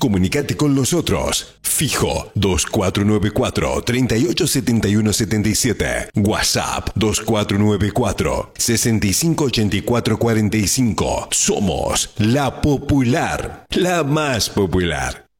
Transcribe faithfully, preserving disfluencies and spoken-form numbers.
Comunicate con nosotros. Fijo dos cuatro nueve cuatro, tres ocho siete uno siete siete. WhatsApp dos cuatro nueve cuatro, seis cinco ocho cuatro cuatro cinco. Somos La Popular, la más popular.